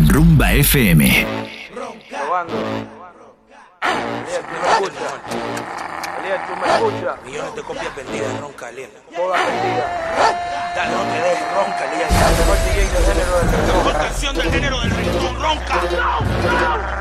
en Rumba FM. Probando. Aliel, tú me escuchas. Millones de copias vendidas, ronca, Aliel. Todas vendidas. Dale, no te dejes, ronca, Aliel. La mejor DJ del género del reggaetón. Mejor canción del género del reggaetón, ronca.